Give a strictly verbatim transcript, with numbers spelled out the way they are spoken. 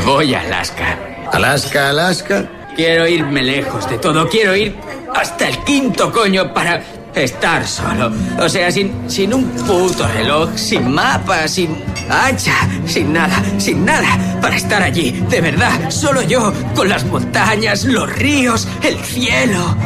voy a Alaska. ¿Alaska, Alaska? Quiero irme lejos de todo. Quiero ir hasta el quinto coño para estar solo. O sea, sin, sin un puto reloj, sin mapa, sin hacha, sin nada, sin nada. Para estar allí, de verdad, solo yo, con las montañas, los ríos, el cielo.